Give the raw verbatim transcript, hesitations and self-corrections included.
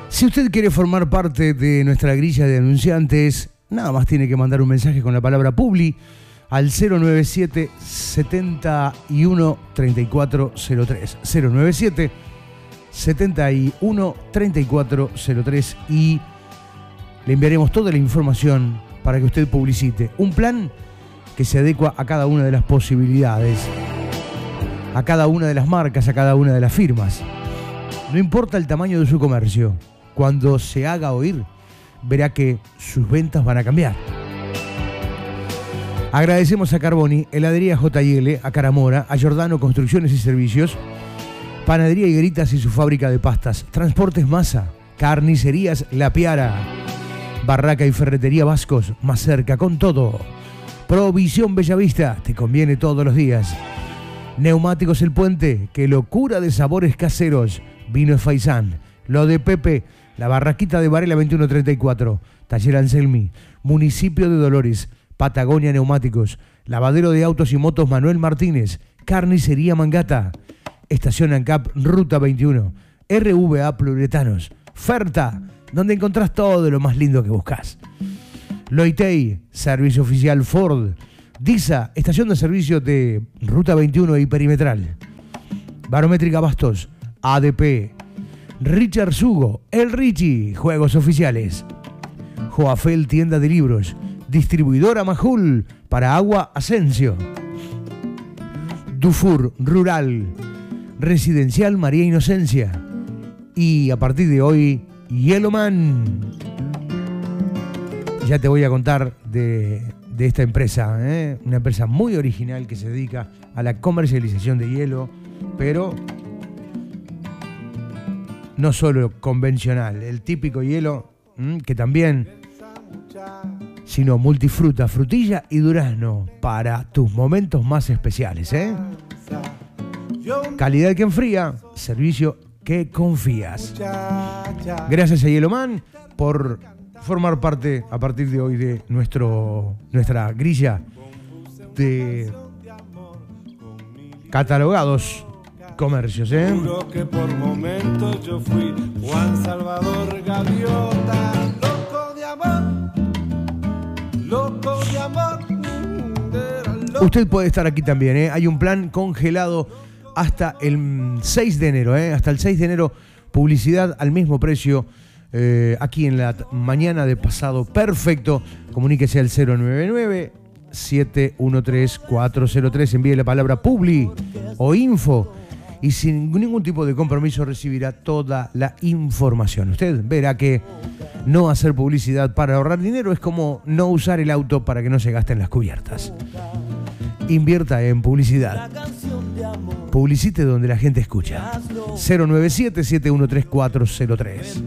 Si usted quiere formar parte de nuestra grilla de anunciantes, nada más tiene que mandar un mensaje con la palabra Publi al cero nueve siete, setenta y uno, treinta y cuatro cero tres. cero nueve siete, setenta y uno, treinta y cuatro cero tres y le enviaremos toda la información para que usted publicite. Un plan que se adecua a cada una de las posibilidades, a cada una de las marcas, a cada una de las firmas. No importa el tamaño de su comercio, cuando se haga oír, verá que sus ventas van a cambiar. Agradecemos a Carboni, Heladería J y L, a Caramora, a Giordano Construcciones y Servicios, Panadería Higueritas y su fábrica de pastas, Transportes Masa, Carnicerías La Piara, Barraca y Ferretería Vascos, más cerca con todo. Provisión Bellavista, te conviene todos los días. Neumáticos El Puente, qué locura de sabores caseros. Vino Faisán, lo de Pepe, la Barraquita de Varela veintiuno treinta y cuatro, Taller Anselmi, Municipio de Dolores, Patagonia Neumáticos, Lavadero de Autos y Motos Manuel Martínez, Carnicería Mangata, Estación ANCAP Ruta veintiuno, R V A Pluretanos, Ferta, donde encontrás todo lo más lindo que buscas. Loitei, Servicio Oficial Ford, DISA, Estación de Servicio de Ruta veintiuno y Perimetral, Barométrica Bastos, A D P, Richard Sugo, El Richie, Juegos Oficiales, Joafel Tienda de Libros, Distribuidora Majul, para Agua Asensio, Dufour Rural, Residencial María Inocencia y a partir de hoy, Yellowman. Ya te voy a contar de, de esta empresa, ¿eh? Una empresa muy original que se dedica a la comercialización de hielo, pero no solo convencional, el típico hielo, ¿m? que también, sino multifruta, frutilla y durazno para tus momentos más especiales, ¿eh? Calidad que enfría, servicio que confías. Gracias a Yellowman por formar parte a partir de hoy de nuestro, nuestra grilla de catalogados comercios, ¿eh? Juro que por momentos yo fui Juan Salvador Gaviota, loco de amor, loco de amor. Usted puede estar aquí también, ¿eh? Hay un plan congelado hasta el seis de enero, ¿eh? Hasta el seis de enero, publicidad al mismo precio, eh, aquí en la mañana de Pasado Perfecto. Comuníquese al cero nueve nueve, siete uno tres, cuatro cero tres, envíe la palabra Publi o Info y sin ningún tipo de compromiso recibirá toda la información. Usted verá que no hacer publicidad para ahorrar dinero es como no usar el auto para que no se gasten las cubiertas. Invierta en publicidad. Publicite donde la gente escucha. cero nueve siete, siete uno tres, cuatro cero tres.